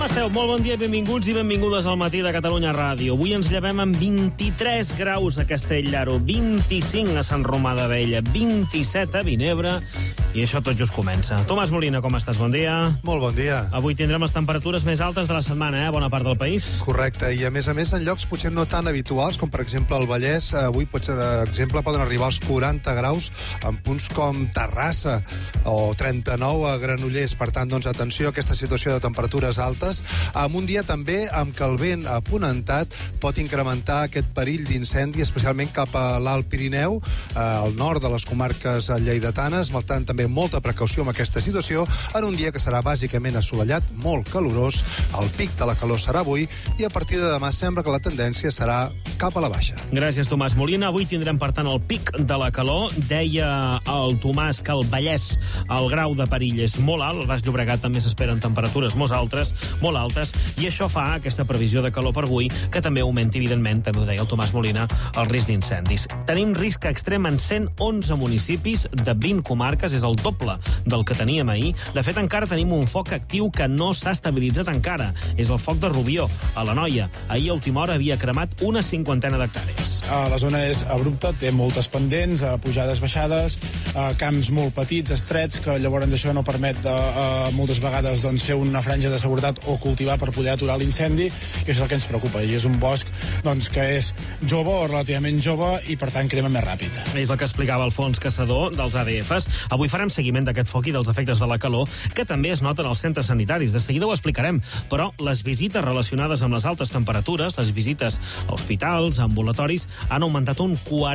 Com esteu? Molt bon dia, benvinguts i benvingudes al Matí de Catalunya Ràdio. Avui ens llevem amb 23 graus a Castellllaro, 25 a Sant Romà d'Abella, 27 a Vinebre, i això tot just comença. Tomàs Molina, com estàs? Bon dia. Molt bon dia. Avui tindrem les temperatures més altes de la setmana, a bona part del país. Correcte, i a més en llocs potser no tan habituals, com per exemple el Vallès. Avui, per exemple, poden arribar als 40 graus en punts com Terrassa o 39 a Granollers. Per tant, doncs, atenció a aquesta situació de temperatures altes, amb un dia també amb què el vent aponentat pot incrementar aquest perill d'incendi, especialment cap a l'Alt Pirineu, al nord de les comarques lleidatanes. Per tant, també molta precaució amb aquesta situació, en un dia que serà bàsicament assolellat, molt calorós. El pic de la calor serà avui i a partir de demà sembla que la tendència serà cap a la baixa. Gràcies, Tomàs Molina. Avui tindrem, per tant, el pic de la calor. Deia el Tomàs que al Vallès el grau de perill és molt alt, al Baix Llobregat també s'esperen temperatures molt altes, i això fa aquesta previsió de calor per avui, que també augmenti, evidentment, també ho deia el Tomàs Molina, el risc d'incendis. Tenim risc extrem en 111 municipis de 20 comarques, és el doble del que teníem ahir. De fet, encara tenim un foc actiu que no s'ha estabilitzat encara. És el foc de Rubió, a l'Anoia. Ahir a última hora havia cremat una 50 d'hectàrees. La zona és abrupta, té moltes pendents, pujades, baixades, camps molt petits, estrets, que llavors això no permet moltes vegades doncs, fer una franja de seguretat o cultivar per poder aturar l'incendi, i això és el que ens preocupa. I és un bosc doncs, que és jove o relativament jove i per tant crema més ràpid. És el que explicava Alfons Caçador dels ADFs. Avui farem seguiment d'aquest foc i dels efectes de la calor, que també es noten als centres sanitaris. De seguida ho explicarem, però les visites relacionades amb les altes temperatures, les visites a hospitals, a ambulatoris, han augmentat un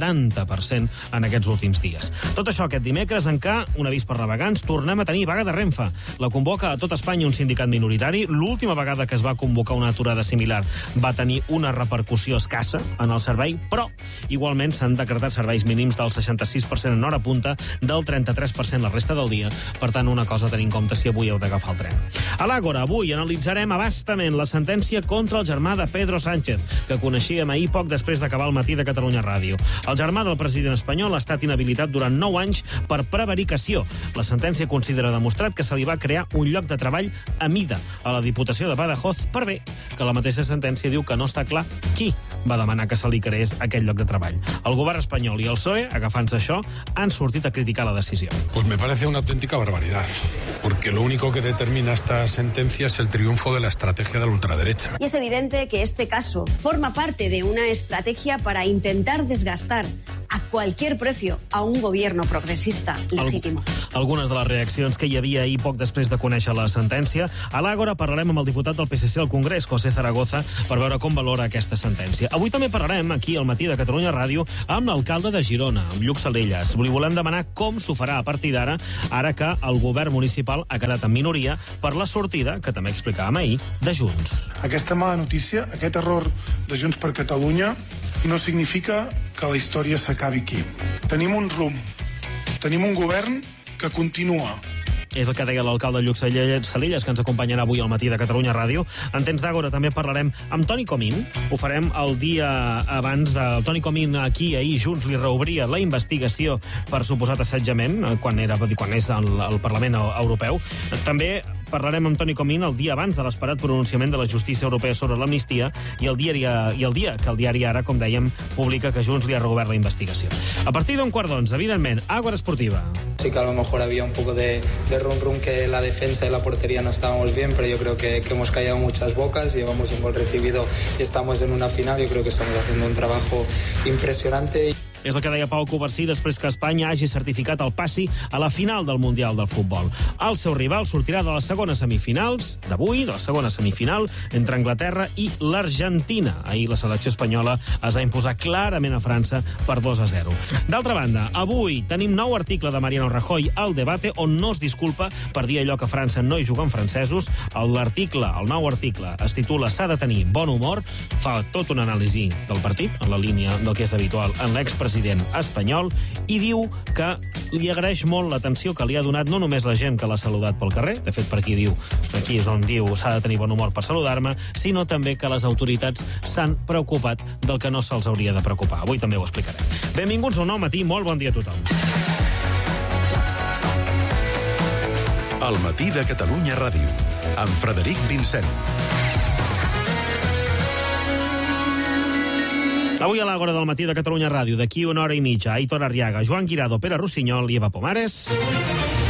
40% en aquests últims dies. Tot això aquest dimecres, en què, un avís per navegants, tornem a tenir vaga de Renfe. La convoca a tot Espanya un sindicat minoritari. L'última vegada que es va convocar una aturada similar va tenir una repercussió escassa en el servei, però igualment s'han decretat serveis mínims del 66% en hora punta, del 33% la resta del dia. Per tant, una cosa a tenir en compte si avui heu d'agafar el tren. A l'Àgora, avui analitzarem abastament la sentència contra el germà de Pedro Sánchez, que coneixíem ahir poc després d'acabar el Matí de Catalunya Ràdio. El germà del president espanyol ha estat inhabilitat durant 9 anys per prevaricació. La sentència considera demostrat que se li va crear un lloc de treball a mida a la Diputació de Badajoz, per bé que la mateixa sentència diu que no està clar qui va demanar que se li creés aquest lloc de treball. El govern espanyol i el PSOE, agafant-se això, han sortit a criticar la decisió. Pues me parece una auténtica barbaridad, porque lo único que determina esta sentencia es el triunfo de la estrategia de la ultraderecha. Y es evidente que este caso forma parte de una estrategia para intentar desgastar a cualquier precio a un gobierno progresista legítimo. Algunes de les reaccions que hi havia ahir poc després de conèixer la sentència. A l'Àgora parlarem amb el diputat del PSC al Congrés, José Zaragoza, per veure com valora aquesta sentència. Avui també parlarem aquí al Matí de Catalunya Ràdio amb l'alcalde de Girona, amb Lluc Salellas. Li volem demanar com s'ho farà a partir d'ara, ara que el govern municipal ha quedat en minoria per la sortida, que també explicàvem ahir, de Junts. Aquesta mala notícia, aquest error de Junts per Catalunya, no significa que la història s'acabi aquí. Tenim un rumb, tenim un govern que continua. És el que deia l'alcalde Lluc Salellas, que ens acompanyarà avui al Matí de Catalunya Ràdio. En temps d'Àgora també parlarem amb Toni Comín. Ho farem el dia abans de Toni Comín. Aquí, ahir, Junts li reobria la investigació per suposat assetjament, quan és al Parlament Europeu. També parlarem amb Toni Comín el dia abans de l'esperat pronunciament de la justícia europea sobre l'amnistia i el dia que el diari Ara, com dèiem, publica que Junts li ha reobert la investigació. A partir d'un 11:15, evidentment, Àgora Esportiva. Sí que a lo mejor había un poco de rum que la defensa y la portería no estábamos bien, pero yo creo que hemos callado muchas bocas, llevamos un gol recibido y estamos en una final. Yo creo que estamos haciendo un trabajo impresionante. És el que deia Pau Covarsí després que Espanya hagi certificat el passi a la final del Mundial del Futbol. El seu rival sortirà de les segones semifinals d'avui, de la segona semifinal entre Anglaterra i l'Argentina. Ahir la selecció espanyola es va imposar clarament a França per 2-0. D'altra banda, avui tenim nou article de Mariano Rajoy al Debate, on no es disculpa per dir allò que a França no hi juguen francesos. El nou article es titula "S'ha de tenir bon humor", fa tot un anàlisi del partit, en la línia del que és habitual en l'expresident espanyol, i diu que li agraeix molt l'atenció que li ha donat no només la gent que l'ha saludat pel carrer, de fet per aquí és on diu "s'ha de tenir bon humor per saludar-me", sinó també que les autoritats s'han preocupat del que no se'ls hauria de preocupar. Avui també ho explicarem. Benvinguts a un nou matí, molt bon dia a tothom. El Matí de Catalunya Ràdio, amb Frederic Vincent. Avui a l'Àgora del matí de Catalunya Ràdio, d'aquí 1 hora i mitja, Aitor Arriaga, Joan Guirado, Pere Rossinyol i Eva Pomares.